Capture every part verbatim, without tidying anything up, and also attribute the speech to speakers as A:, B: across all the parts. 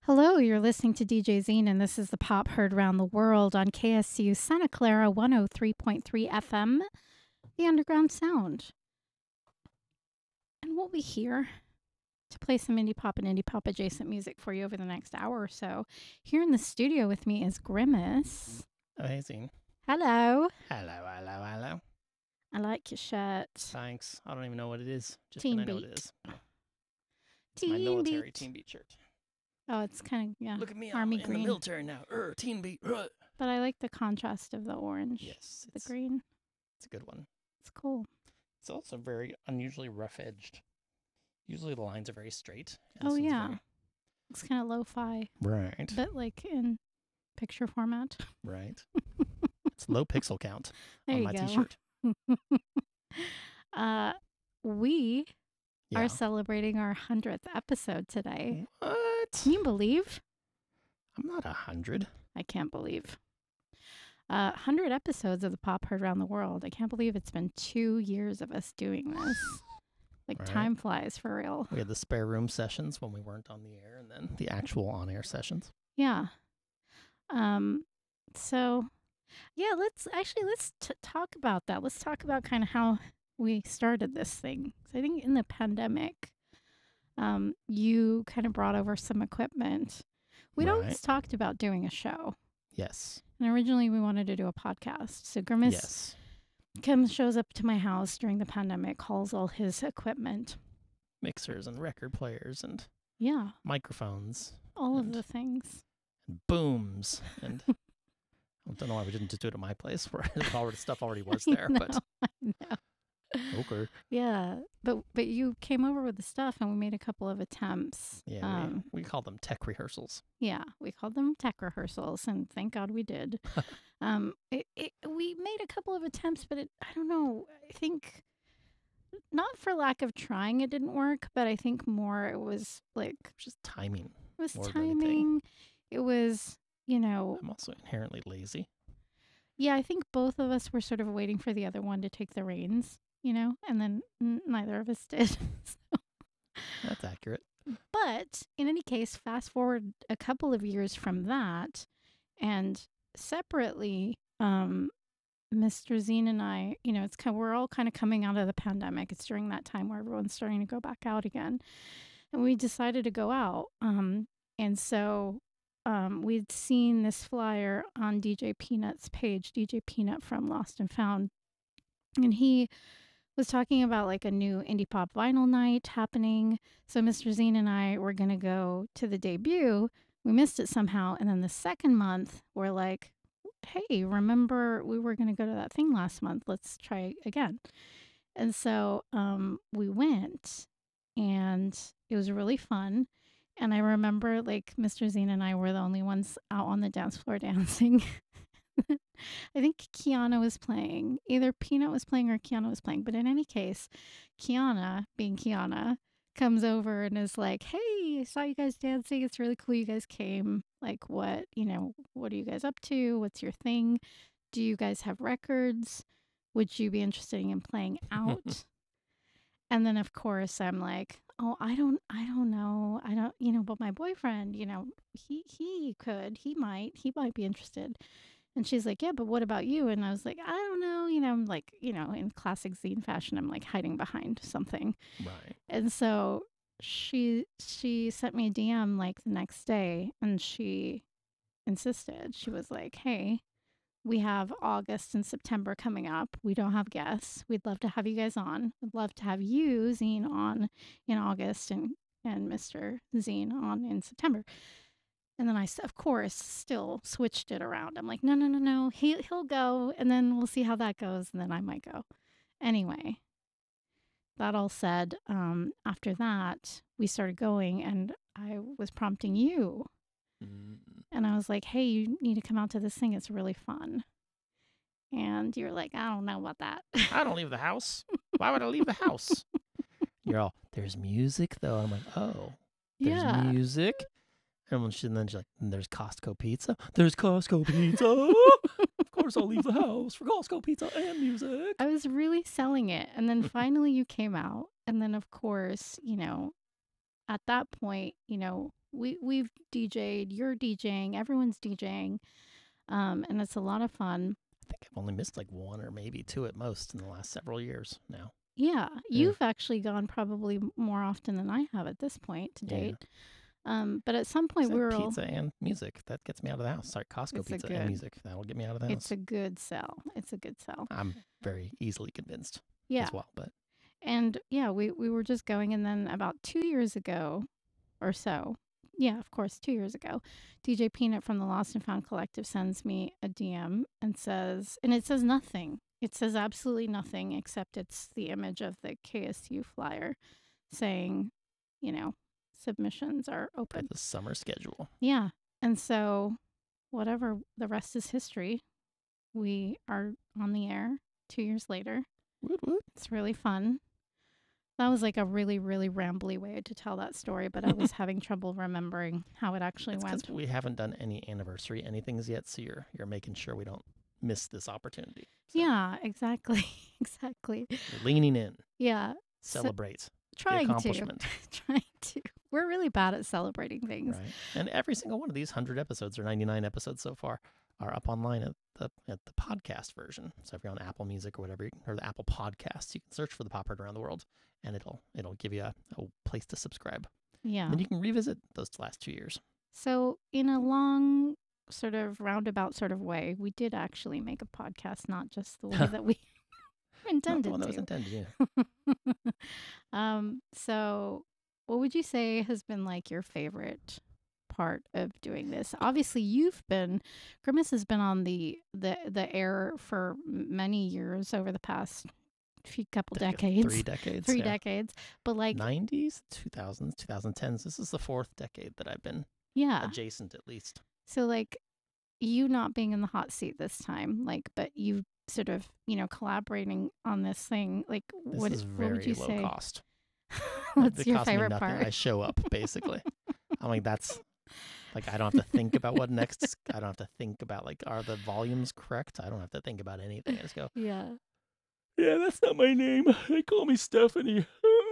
A: Hello, you're listening to D J Zine, and this is the pop heard around the world on K S C U Santa Clara one oh three point three F M, the Underground Sound. And we'll be here to play some indie pop and indie pop adjacent music for you over the next hour or so. Here in the studio with me is Grimace.
B: Amazing.
A: Hello.
B: Hello, hello, hello.
A: I like your shirt.
B: Thanks. I don't even know what it is. Just
A: Teen
B: I know
A: Beat.
B: what it is. It's
A: Teen
B: my military
A: Beat.
B: Teen Beat shirt.
A: Oh, it's kind of, yeah.
B: Look at me,
A: Army
B: I'm in
A: green.
B: the military now. Er, Teen Beat. Uh.
A: But I like the contrast of the orange.
B: Yes,
A: The
B: it's,
A: green.
B: it's a good one.
A: It's cool.
B: It's also very unusually rough-edged. Usually the lines are very straight.
A: Oh,
B: This one's
A: yeah.
B: very-
A: It's kind of lo-fi,
B: Right.
A: but like in picture format.
B: Right. It's low pixel count
A: There
B: on
A: you
B: my
A: go.
B: t-shirt.
A: uh, we
B: Yeah.
A: are celebrating our hundredth episode today.
B: What?
A: Can you believe?
B: I'm not a hundred.
A: I can't believe. Uh, one hundred episodes of the Pop Heard Around the World. I can't believe it's been two years of us doing this. Like,
B: Right.
A: time flies for real.
B: We had the spare room sessions when we weren't on the air, and then the actual on-air sessions.
A: Yeah. Um. So, yeah, let's actually, let's t- talk about that. Let's talk about kind of how we started this thing. So I think in the pandemic, um, you kind of brought over some equipment. We'd always
B: Right.
A: talked about doing a show.
B: Yes.
A: And originally we wanted to do a podcast. So Grimace
B: Yes.
A: comes, shows up to my house during the pandemic, hauls all his equipment.
B: Mixers and record players and
A: Yeah,
B: microphones
A: all of
B: And-
A: the things.
B: and booms and I don't know why we didn't just do it at my place where the already stuff already was there,
A: I
B: but
A: know, I know.
B: okay.
A: Yeah, but but you came over with the stuff and we made a couple of attempts.
B: Yeah,
A: Um,
B: we, we call them tech rehearsals.
A: Yeah, we called them tech rehearsals, and thank God we did. um, it, it, we made a couple of attempts, but it, I don't know. I think not for lack of trying, it didn't work, but I think more it was like
B: Just timing.
A: it was
B: More than anything.
A: timing. It was, you know,
B: I'm also inherently lazy.
A: yeah. I think both of us were sort of waiting for the other one to take the reins, you know, and then n- neither of us did. So
B: That's accurate.
A: But in any case, fast forward a couple of years from that, and separately, um, Mister Zine and I, you know, it's kind we're all kind of coming out of the pandemic. It's during that time where everyone's starting to go back out again, and we decided to go out. Um, and so, um, we'd seen this flyer on D J Peanut's page, D J Peanut from Lost and Found, and he was talking about like a new indie pop vinyl night happening. So Mister Zine and I were going to go to the debut. We missed it somehow. And then the second month, we're like, hey, remember we were going to go to that thing last month. Let's try again. And so um, we went and it was really fun. And I remember like Mister Zine and I were the only ones out on the dance floor dancing. I think Kiana was playing. Either Peanut was playing or Kiana was playing. But in any case, Kiana, being Kiana, comes over and is like, hey, I saw you guys dancing. It's really cool you guys came. Like, what, you know, what are you guys up to? What's your thing? Do you guys have records? Would you be interested in playing out? And then, of course, I'm like, oh, I don't, I don't know. I don't, you know, but my boyfriend, you know, he, he could, he might, he might be interested. And she's like, yeah, but what about you? And I was like, I don't know. You know, I'm like, you know, in classic Zine fashion, I'm like hiding behind something.
B: Right.
A: And so she she sent me a D M like the next day and she insisted. She was like, hey, we have August and September coming up. We don't have guests. We'd love to have you guys on. We'd love to have you, Zine, on in August and, and Mister Zine on in September. And then I, s- of course, still switched it around. I'm like, no, no, no, no. He, he'll go, and then we'll see how that goes, and then I might go. Anyway, that all said, um, after that, we started going, and I was prompting you.
B: Mm.
A: And I was like, hey, you need to come out to this thing. It's really fun. And you're like, I don't know about that.
B: I don't leave the house. Why would I leave the house? You're all, there's music though. I'm like, oh, there's
A: yeah.
B: music. And when she, and then she's like, and there's Costco pizza. There's Costco pizza. Of course I'll leave the house for Costco pizza and music.
A: I was really selling it. And then finally you came out. And then, of course, you know, at that point, you know, we we've DJ'd, you're DJing, everyone's DJing, um, and it's a lot of fun.
B: I think I've only missed like one or maybe two at most in the last several years now.
A: Yeah,
B: Yeah.
A: you've actually gone probably m- more often than I have at this point to
B: Yeah.
A: date. Um, but at some point
B: Said
A: we were all,
B: pizza and music. That gets me out of the house. Sorry, Costco
A: It's a
B: pizza
A: good-
B: and music. That'll get me out of the house.
A: it's a good sell. It's a good sell.
B: I'm very easily convinced
A: Yeah.
B: as well. But
A: And yeah, we, we were just going. And then about two years ago or so, yeah, of course, two years ago, D J Peanut from the Lost and Found Collective sends me a D M and says, and it says nothing. It says absolutely nothing except it's the image of the K S U flyer saying, you know, submissions are
B: for
A: open.
B: the summer schedule.
A: Yeah. And so, whatever, the rest is history. We are on the air two years later.
B: Woot woot.
A: It's really fun. That was like a really, really rambly way to tell that story, but I was having trouble remembering how it actually
B: It's
A: went.
B: because we haven't done any anniversary anythings yet, so you're you're making sure we don't miss this opportunity. So
A: Yeah, exactly. exactly.
B: you're leaning in,
A: Yeah. So-
B: celebrate the
A: trying to.
B: accomplishment,
A: Trying to. We're really bad at celebrating things.
B: right? And every single one of these hundred episodes or ninety-nine episodes so far are up online at the at the podcast version. So if you're on Apple Music or whatever, or the Apple Podcasts, you can search for the Pop Art Around the World, and it'll it'll give you a, a place to subscribe.
A: Yeah.
B: And then you can revisit those last two years.
A: So, in a long, sort of roundabout sort of way, we did actually make a podcast, not just the way that we
B: Not
A: intended
B: the one that was
A: to.
B: intended, yeah.
A: um, so, what would you say has been like your favorite part of doing this? Obviously, you've been Grimace has been on the the the air for m- many years over the past few couple
B: Dec-
A: decades,
B: Three decades.
A: three
B: yeah.
A: decades. But like,
B: nineties, two thousands, twenty tens. This is the fourth decade that I've been
A: yeah.
B: adjacent, at least.
A: So like, you not being in the hot seat this time, like, but you sort of you know collaborating on this thing. Like,
B: This
A: what
B: is
A: what
B: very
A: would you
B: low
A: say?
B: cost.
A: What's
B: It
A: your
B: costs me
A: favorite
B: nothing.
A: part?
B: I show up, basically. I'm like, that's like, I don't have to think about what next. is- I don't have to think about, like, are the volumes correct? I don't have to think about anything. I just go,
A: Yeah.
B: yeah, that's not my name. They call me Stephanie.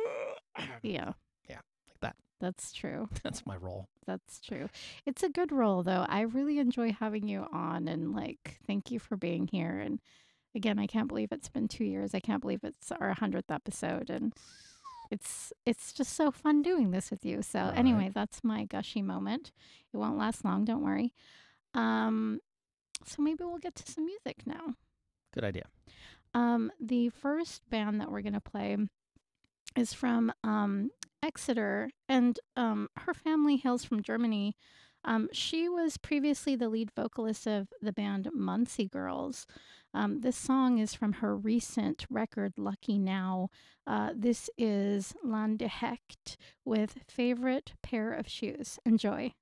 A: Yeah.
B: Yeah, like that.
A: That's true.
B: That's my role.
A: That's true. It's a good role, though. I really enjoy having you on, and like, thank you for being here. And again, I can't believe it's been two years. I can't believe it's our hundredth episode, and it's it's just so fun doing this with you. So
B: All right.
A: anyway, that's my gushy moment. It won't last long. Don't worry. Um, so maybe we'll get to some music now.
B: Good idea.
A: Um, the first band that we're gonna play is from um, Exeter, and um, her family hails from Germany. Um, she was previously the lead vocalist of the band Muncie Girls. Um, this song is from her recent record, Lucky Now. Uh, this is Lande Hecht with Favorite Pair of Shoes. Enjoy.